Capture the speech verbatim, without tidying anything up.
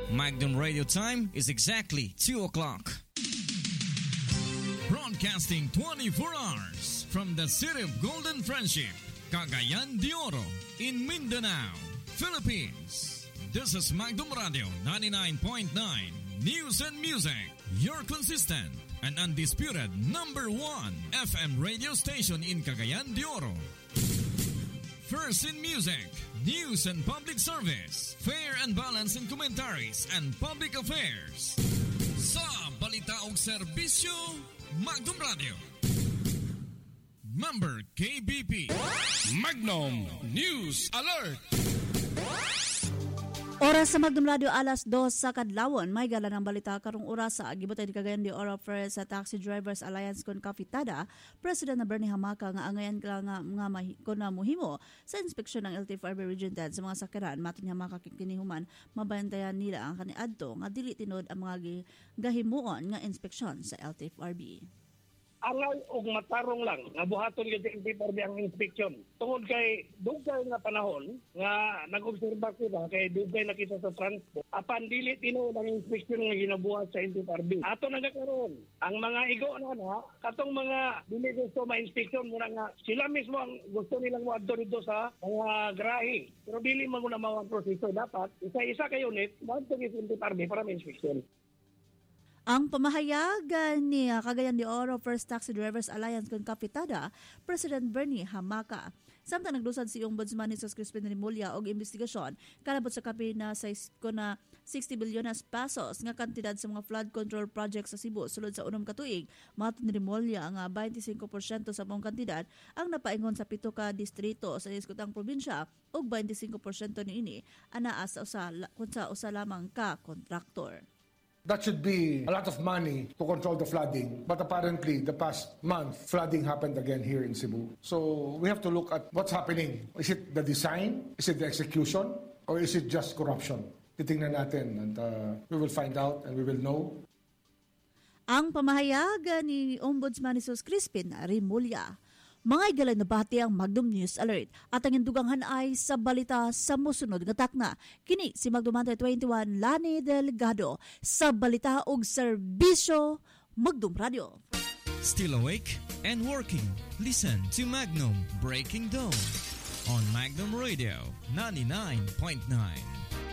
Magnum Radio time is exactly two o'clock. Broadcasting twenty-four hours from the city of Golden Friendship, Cagayan de Oro, in Mindanao, Philippines. This is Magnum Radio ninety-nine point nine News and Music, your consistent and undisputed number one F M radio station in Cagayan de Oro. First in music, news and public service, fair and balanced in commentaries and public affairs. Sa balita o serbisyo, Magnum Radio. Member K B P. Magnum News Alert. Oras sa Magnum Radio alas dos sa kadlawon. May gala ng balita karong oras sa gibutay ni Cagayan de Oro First sa Taxi Drivers Alliance kon Kapitada. President na Bernie Hamaka nga angayan ka nga nga kon na muhimo sa inspeksyon ng L T F R B Region ten sa mga sakyanan. Matud ni Hamaka kinihuman mabantayan nila ang kaniadto nga dili tinod ang mga gahimuon nga inspeksyon sa L T F R B. Angay og matarong lang nga buhaton gyud sa L T F R B ang inspeksyon tungod kay dugay nga panahon nga nag-obserba kita kay dugay nakita sa transport apan dili tinuod ang inspeksyon nga ginabuhat sa L T F R B. Ato nagakaroon ang mga igo na na katong mga dili gusto ma-inspeksyon muna nga sila mismo ang gusto nilang moadto dito sa mga grahe pero dili man guna mao ang proseso. Dapat isa-isa ka unit moadto gyud sa L T F R B para ma-inspeksyon. Ang pamahayagan ni Cagayan de Oro First Taxi Drivers Alliance kon Kapitada, President Bernie Hamaka. Samtang naglusad si Ombudsman ni Crispin Rimulya og investigasyon kalabot sa kapi na sa na sixty bilyones pesos nga kantidad sa mga flood control projects sa Cebu sulod sa unom ka tuig. Matud ni Rimulya nga twenty-five percent sa mong kantidad ang napaingon sa pito ka distrito sa diskutang probinsya ug twenty-five percent niini anaa sa usa kun sa usa lamang ka kontraktor. That should be a lot of money to control the flooding. But apparently, the past month, flooding happened again here in Cebu. So we have to look at what's happening. Is it the design? Is it the execution? Or is it just corruption? Titingnan natin and uh, we will find out and we will know. Ang pamahayagan ni Ombudsman ni Crispin Rimulya. Mga igalan na bati ang Magnum News Alert at ang induganghan ay sa balita sa musunod nga takna. Kini si Magnum twenty-one Lani Delgado sa balita ug serbisyo Magnum Radio. Still awake and working? Listen to Magnum Breaking Dawn on Magnum Radio ninety-nine point nine.